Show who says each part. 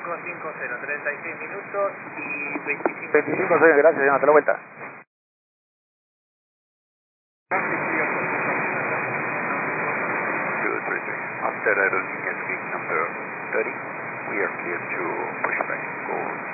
Speaker 1: 2550, 36 minutos y 25.
Speaker 2: 25, gracias, ya no te la vuelta.
Speaker 3: After aerodynamic gate number 30, we are clear to push back. Go